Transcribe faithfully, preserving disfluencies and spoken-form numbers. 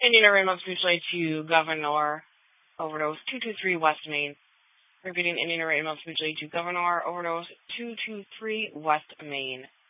Indian Remote Mutual to Governor Overdose two two three West Main. Repeating Indian Remote Mutual to Governor Overdose two two three West Main.